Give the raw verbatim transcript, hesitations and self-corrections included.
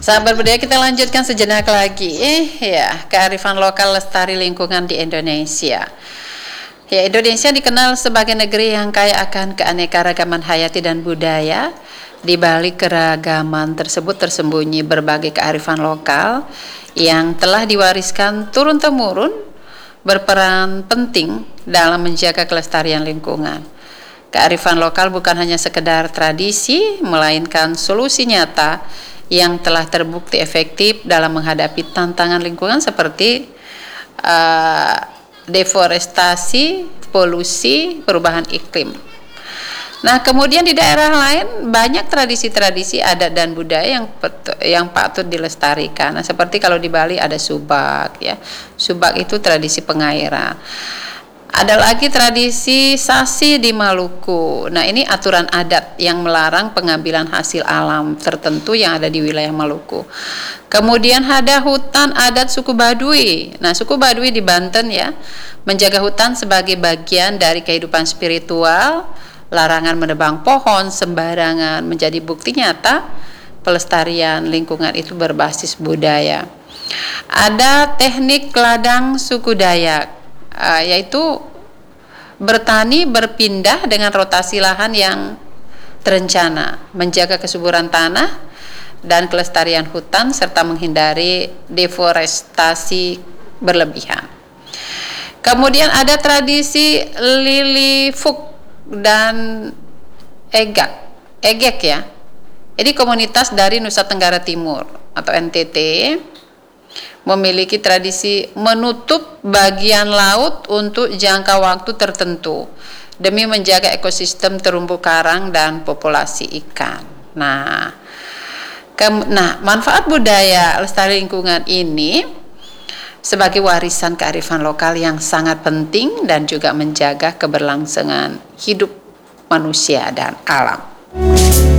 Sahabat budaya, kita lanjutkan sejenak lagi. Eh ya, kearifan lokal lestari lingkungan di Indonesia. Ya, Indonesia dikenal sebagai negeri yang kaya akan keanekaragaman hayati dan budaya. Di balik keragaman tersebut tersembunyi berbagai kearifan lokal yang telah diwariskan turun-temurun, berperan penting dalam menjaga kelestarian lingkungan. Kearifan lokal bukan hanya sekedar tradisi, melainkan solusi nyata yang telah terbukti efektif dalam menghadapi tantangan lingkungan seperti uh, deforestasi, polusi, perubahan iklim. Nah, kemudian di daerah lain banyak tradisi-tradisi adat dan budaya yang yang patut dilestarikan. Nah, seperti kalau di Bali ada subak, ya. Subak itu tradisi pengairan. Ada lagi tradisi sasi di Maluku. Nah, ini aturan adat yang melarang pengambilan hasil alam tertentu yang ada di wilayah Maluku. Kemudian ada hutan adat suku Baduy. Nah, suku Baduy di Banten, ya, menjaga hutan sebagai bagian dari kehidupan spiritual. Larangan menebang pohon sembarangan menjadi bukti nyata pelestarian lingkungan itu berbasis budaya. Ada teknik ladang suku Dayak, uh, yaitu bertani berpindah dengan rotasi lahan yang terencana, menjaga kesuburan tanah dan kelestarian hutan serta menghindari deforestasi berlebihan. Kemudian ada tradisi Lilifuk dan egak, egek ya. Ini komunitas dari Nusa Tenggara Timur atau N T T memiliki tradisi menutup bagian laut untuk jangka waktu tertentu demi menjaga ekosistem terumbu karang dan populasi ikan. Nah, ke- nah manfaat budaya lestari lingkungan ini sebagai warisan kearifan lokal yang sangat penting dan juga menjaga keberlangsungan hidup manusia dan alam.